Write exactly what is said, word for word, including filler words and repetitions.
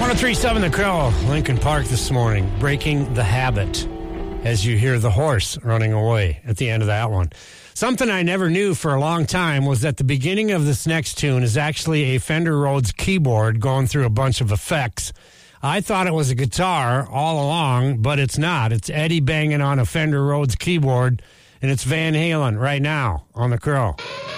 one oh three point seven The Crow, Lincoln Park this morning, breaking the habit as you hear the horse running away at the end of that one. Something I never knew for a long time was that the beginning of this next tune is actually a Fender Rhodes keyboard going through a bunch of effects. I thought it was a guitar all along, but it's not. It's Eddie banging on a Fender Rhodes keyboard, and it's Van Halen right now on The Crow.